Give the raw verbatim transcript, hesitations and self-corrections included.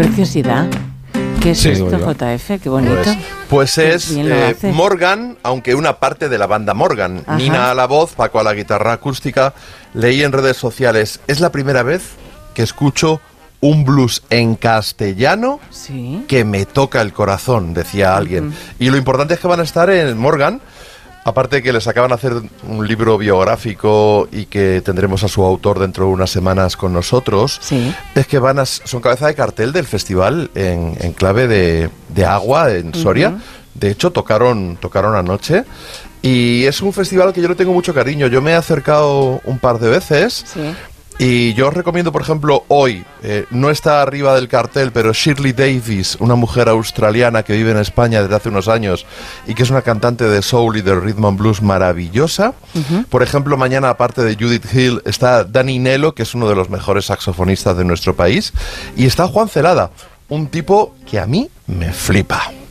preciosidad. ¿Qué es Sí, esto, digo yo. J F? Qué bonito. Pues, pues es Bien lo eh, hace. Morgan, aunque una parte de la banda Morgan. Ajá. Nina a la voz, Paco a la guitarra acústica. Leí en redes sociales, es la primera vez que escucho un blues en castellano Sí. que me toca el corazón, decía alguien. Uh-huh. Y lo importante es que van a estar en Morgan, aparte de que les acaban de hacer un libro biográfico y que tendremos a su autor dentro de unas semanas con nosotros, Sí. es que van a, son cabeza de cartel del festival en, en clave de, de agua en Soria. Uh-huh. De hecho, tocaron, tocaron anoche. Y es un festival que yo le tengo mucho cariño. Yo me he acercado un par de veces. Sí. Y yo os recomiendo, por ejemplo, hoy, eh, no está arriba del cartel, pero Shirley Davis, una mujer australiana que vive en España desde hace unos años y que es una cantante de soul y de rhythm and blues maravillosa. Uh-huh. Por ejemplo, mañana, aparte de Judith Hill, está Danny Nello, que es uno de los mejores saxofonistas de nuestro país, y está Juan Celada, un tipo que a mí me flipa.